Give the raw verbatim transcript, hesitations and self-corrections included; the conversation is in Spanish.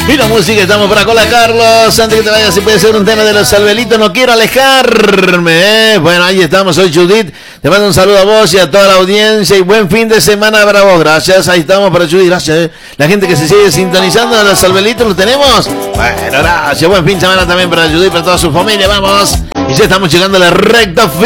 Y la música, estamos por acá, Carlos. Antes que te vayas, si puede ser un tema de los Salvelitos, no quiero alejarme. ¿eh? Bueno, ahí estamos, soy Judith. Te mando un saludo a vos y a toda la audiencia. Y buen fin de semana para vos. Gracias, ahí estamos para Judith. Gracias. ¿eh? La gente que se sigue sintonizando a los Salvelitos, ¿lo tenemos? Bueno, gracias. Buen fin de semana también para Judith y para toda su familia. Vamos. Y ya estamos llegando a la recta final.